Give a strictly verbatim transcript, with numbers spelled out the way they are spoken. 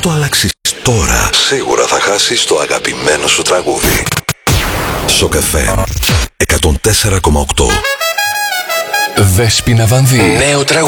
το αλλάξεις τώρα, σίγουρα θα χάσεις το αγαπημένο σου τραγούδι. Σοκ εφ εμ εκατόν τέσσερα κόμμα οκτώ. Δέσποινα Βανδύ. Νέο τραγούδι.